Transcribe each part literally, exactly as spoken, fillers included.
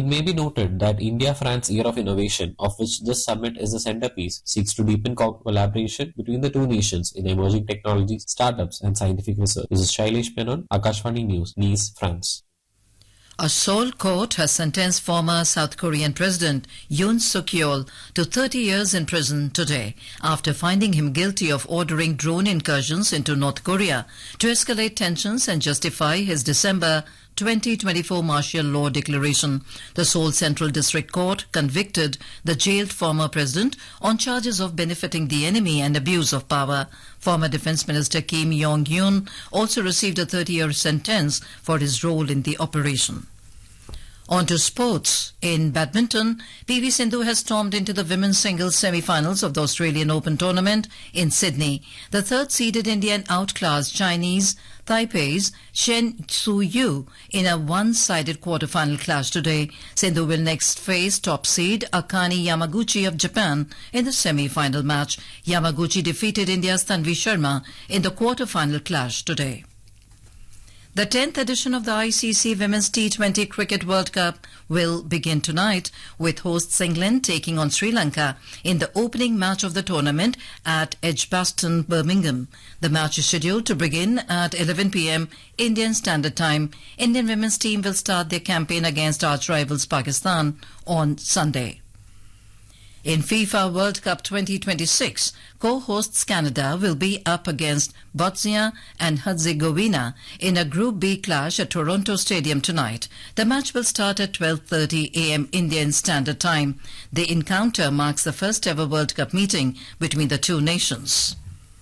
may be noted that India-France Year of Innovation, of which this summit is the centerpiece, seeks to deepen co- collaboration between the two nations in emerging technologies, startups, and scientific research. This is Shailesh Menon, Akashvani News, Nice, France. A Seoul court has sentenced former South Korean President Yoon Suk-yeol to thirty years in prison today after finding him guilty of ordering drone incursions into North Korea to escalate tensions and justify his December twenty twenty-four martial law declaration. The Seoul Central District Court convicted the jailed former president on charges of benefiting the enemy and abuse of power. Former Defense Minister Kim Yong-hyun also received a thirty-year sentence for his role in the operation. On to sports. In badminton, P V Sindhu has stormed into the women's singles semi-finals of the Australian Open tournament in Sydney. The third-seeded Indian outclassed Chinese Taipei's Shen Tzu-yu in a one-sided quarter-final clash today. Sindhu will next face top seed Akane Yamaguchi of Japan in the semi-final match. Yamaguchi defeated India's Tanvi Sharma in the quarter-final clash today. The tenth edition of the I C C Women's T twenty Cricket World Cup will begin tonight, with hosts England taking on Sri Lanka in the opening match of the tournament at Edgbaston, Birmingham. The match is scheduled to begin at eleven p m Indian Standard Time. Indian women's team will start their campaign against arch rivals Pakistan on Sunday. In FIFA World Cup twenty twenty-six, co-hosts Canada will be up against Bosnia and Herzegovina in a Group B clash at Toronto Stadium tonight. The match will start at twelve thirty a m Indian Standard Time. The encounter marks the first ever World Cup meeting between the two nations.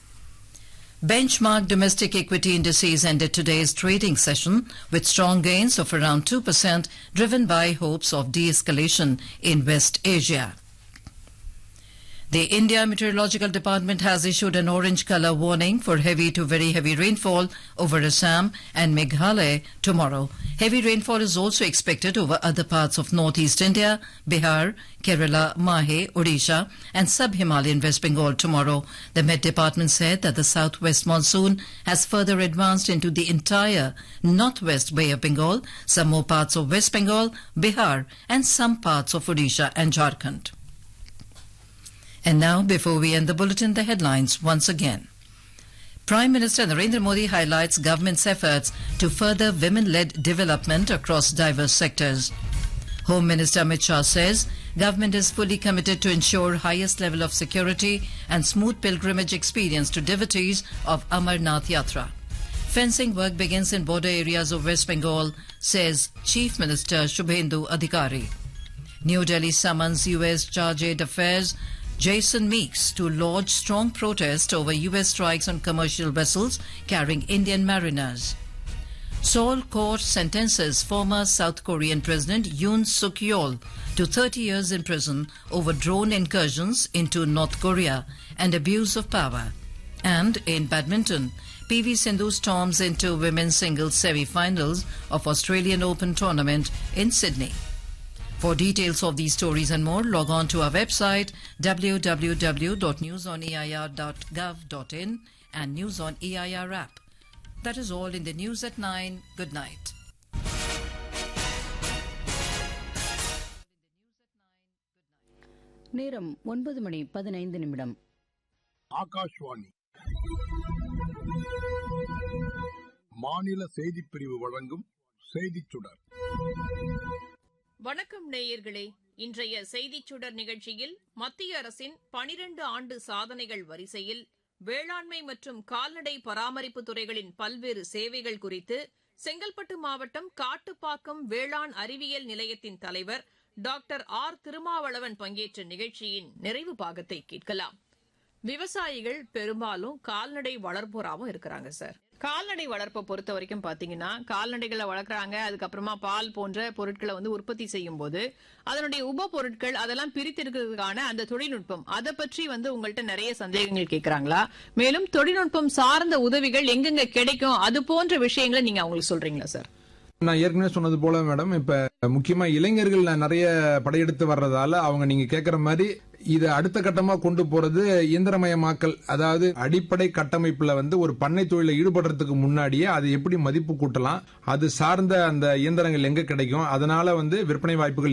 Benchmark domestic equity indices ended today's trading session with strong gains of around two percent, driven by hopes of de-escalation in West Asia. The India Meteorological Department has issued an orange colour warning for heavy to very heavy rainfall over Assam and Meghalaya tomorrow. Heavy rainfall is also expected over other parts of northeast India, Bihar, Kerala, Mahe, Odisha and sub-Himalayan West Bengal tomorrow. The Met Department said that the southwest monsoon has further advanced into the entire northwest Bay of Bengal, some more parts of West Bengal, Bihar and some parts of Odisha and Jharkhand. And now, before we end the bulletin, the headlines once again. Prime Minister Narendra Modi highlights government's efforts to further women-led development across diverse sectors. Home Minister Amit Shah says government is fully committed to ensure highest level of security and smooth pilgrimage experience to devotees of Amarnath Yatra. Fencing work begins in border areas of West Bengal, says Chief Minister Shubhendu Adhikari. New Delhi summons U S Charge d'Affaires Jason Meeks to lodge strong protest over U S strikes on commercial vessels carrying Indian mariners. Seoul court sentences former South Korean President Yoon Suk-yeol to thirty years in prison over drone incursions into North Korea and abuse of power. And in badminton, P V Sindhu storms into women's singles semi-finals of Australian Open tournament in Sydney. For details of these stories and more, log on to our website w w w dot news on a i r dot gov dot in and News on A I R app. That is all in the news at nine. Good night. நேரம் ஒன்பது மணி பதினைந்து நிமிடம். ஆகாஷ்வாணி மாநில செய்திப் பிரிவு வழங்கும் செய்திச் சுடர். வணக்கம் நேயர்களே, இன்றைய செய்திச் சுடர் நிகழ்ச்சியில் மத்திய அரசின் பனிரண்டு ஆண்டு சாதனைகள் வரிசையில் வேளாண்மை மற்றும் கால்நடை பராமரிப்பு துறைகளின் பல்வேறு சேவைகள் குறித்து செங்கல்பட்டு மாவட்டம் காட்டுப்பாக்கம் வேளாண் அறிவியல் நிலையத்தின் தலைவர் டாக்டர் ஆர் திருமாவளவன் பங்கேற்ற நிகழ்ச்சியின் நிறைவு பாகத்தை கேட்கலாம். விவசாயிகள் பெரும்பாலும் கால்நடை வளர்ப்போராவும் இருக்கிறாங்க சார். கால்நடை வளர்ப்பை பொறுத்த வரைக்கும் பாத்தீங்கன்னா, கால்நடைகளை வளர்க்குறாங்க, அதுக்கப்புறமா பால் போன்ற பொருட்களை வந்து உற்பத்தி செய்யும் போது அதனுடைய உப பொருட்கள் அதெல்லாம் பிரித்திருக்கிறதுக்கான அந்த தொழில்நுட்பம், அதை பற்றி வந்து உங்கள்கிட்ட நிறைய சந்தேகங்கள் கேட்கறாங்களா? மேலும் தொழில்நுட்பம் சார்ந்த உதவிகள் எங்கெங்க கிடைக்கும், அது போன்ற விஷயங்களை நீங்க அவங்களுக்கு சொல்றீங்களா சார்? நான் ஏற்கனவே சொன்னது போல மேடம், இப்ப முக்கியமா இளைஞர்கள் நிறைய படையெடுத்து வர்றதால அவங்க நீங்க கேக்குற மாதிரி இது அடுத்த கட்டமா கொண்டு போறது இயந்திரமயமாக்கல். அதாவது அடிப்படை கட்டமைப்புல வந்து ஒரு பண்ணை தொழில ஈடுபடுறதுக்கு முன்னாடியே அது எப்படி மதிப்பு கூட்டலாம், அது சார்ந்த அந்த இயந்திரங்கள் எங்க கிடைக்கும், அதனால வந்து விற்பனை வாய்ப்புகள்